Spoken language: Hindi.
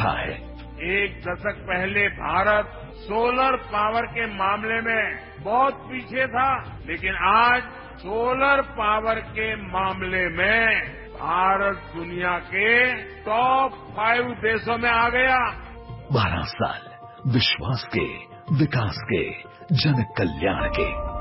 रहा है। एक दशक पहले भारत सोलर पावर के मामले में बहुत पीछे था, लेकिन आज सोलर पावर के मामले में भारत दुनिया के टॉप 5 देशों में आ गया। 12 साल विश्वास के, विकास के, जन कल्याण के।